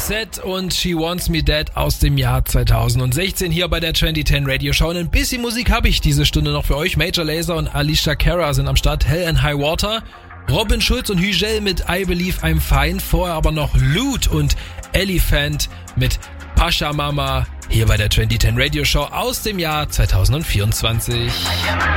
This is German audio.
Set und She Wants Me Dead aus dem Jahr 2016 hier bei der 2010 Radio Show. Und ein bisschen Musik habe ich diese Stunde noch für euch. Major Lazer und Alicia Cara sind am Start. Hell and High Water. Robin Schulz und Hügel mit I Believe I'm Fine. Vorher aber noch Loot und Elephant mit Pasha Mama hier bei der 2010 Radio Show aus dem Jahr 2024.